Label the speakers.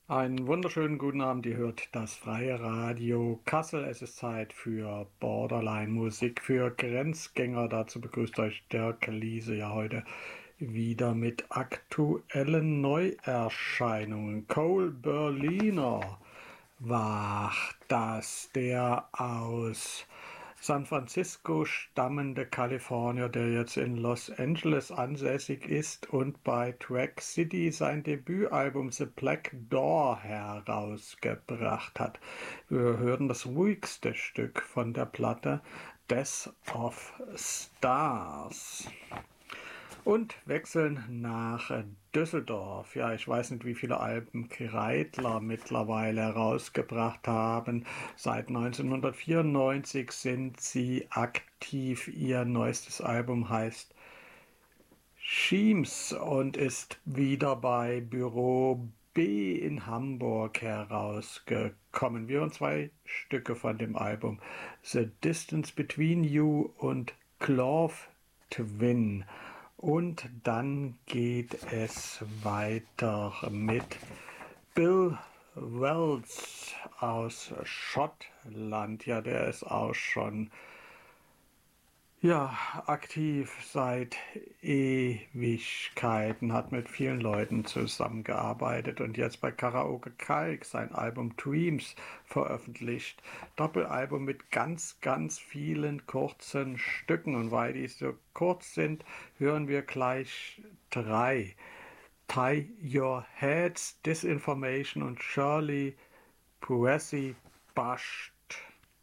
Speaker 1: Einen wunderschönen guten Abend, ihr hört das Freie Radio Kassel. Es ist Zeit für Borderline-Musik für Grenzgänger. Dazu begrüßt euch Dirk Liese ja heute wieder mit aktuellen Neuerscheinungen. Cole Berliner war das, der aus San Francisco stammende Kalifornier, der jetzt in Los Angeles ansässig ist und bei Track City sein Debütalbum The Black Door herausgebracht hat. Wir hören das ruhigste Stück von der Platte, Death of Stars. Und wechseln nach Düsseldorf. Ja, ich weiß nicht, wie viele Alben Kreidler mittlerweile herausgebracht haben. Seit 1994 sind sie aktiv. Ihr neuestes Album heißt Schemes und ist wieder bei Büro B in Hamburg herausgekommen. Wir hören zwei Stücke von dem Album: The Distance Between You und Clove Twin. Und dann geht es weiter mit Bill Wells aus Schottland. Ja, der ist auch schon aktiv seit Ewigkeiten, hat mit vielen Leuten zusammengearbeitet und jetzt bei Karaoke Kalk sein Album Dreams veröffentlicht. Doppelalbum mit ganz, ganz vielen kurzen Stücken, und weil die so kurz sind, hören wir gleich drei. Tie Your Heads, Disinformation und Shirley Poissy Bush